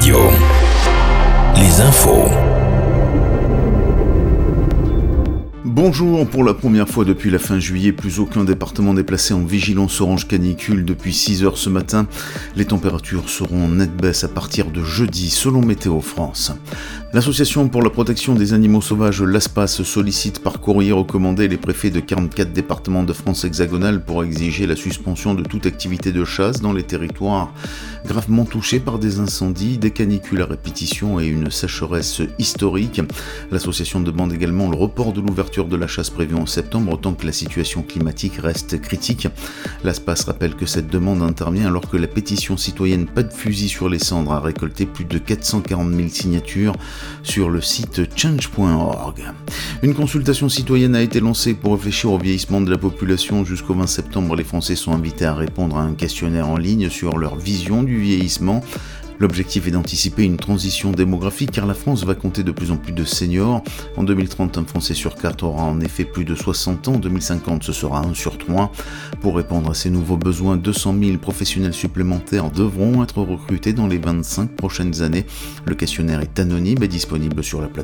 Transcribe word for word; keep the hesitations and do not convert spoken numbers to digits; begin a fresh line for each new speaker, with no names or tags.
Radio. Les infos.
Bonjour, pour la première fois depuis la fin juillet, plus aucun département n'est placé en vigilance orange canicule depuis six heures ce matin. Les températures seront en nette baisse à partir de jeudi, selon Météo France. L'Association pour la protection des animaux sauvages, l'ASPAS, sollicite par courrier recommandé les préfets de quarante-quatre départements de France hexagonale pour exiger la suspension de toute activité de chasse dans les territoires gravement touchés par des incendies, des canicules à répétition et une sécheresse historique. L'association demande également le report de l'ouverture de la chasse prévue en septembre, tant que la situation climatique reste critique. L'ASPAS rappelle que cette demande intervient alors que la pétition citoyenne Pas de fusil sur les cendres a récolté plus de quatre cent quarante mille signatures sur le site change point org. Une consultation citoyenne a été lancée pour réfléchir au vieillissement de la population. Jusqu'au vingt septembre, les Français sont invités à répondre à un questionnaire en ligne sur leur vision du vieillissement. L'objectif est d'anticiper une transition démographique car la France va compter de plus en plus de seniors. En deux mille trente, un Français sur quatre aura en effet plus de soixante ans. En deux mille cinquante, ce sera un sur trois. Pour répondre à ces nouveaux besoins, deux cent mille professionnels supplémentaires devront être recrutés dans les vingt-cinq prochaines années. Le questionnaire est anonyme et disponible sur la plateforme